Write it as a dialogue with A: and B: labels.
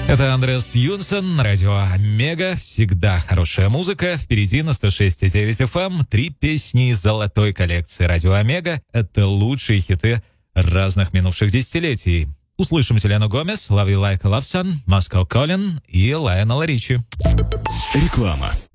A: Это Андреас Юнсен, радио Омега. Всегда хорошая музыка. Впереди на 106,9 FM 3 песни из золотой коллекции радио Омега. Это лучшие хиты разных минувших десятилетий. Услышим Селену Гомес, Love You Like a Love Song, Moscow Calling и Лайонела Ричи.
B: Реклама.